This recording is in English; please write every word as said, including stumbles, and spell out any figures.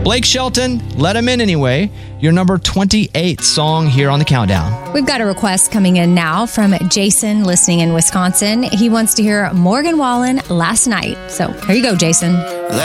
Blake Shelton, Let Him In Anyway, your number twenty-eighth song here on the countdown. We've got a request coming in now from Jason, listening in Wisconsin. He wants to hear Morgan Wallen, Last Night. So here you go, Jason.